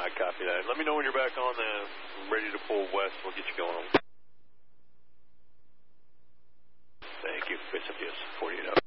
I copy that. Let me know when you're back on ready to pull west. We'll get you going on. Thank you. It's a 48 hours.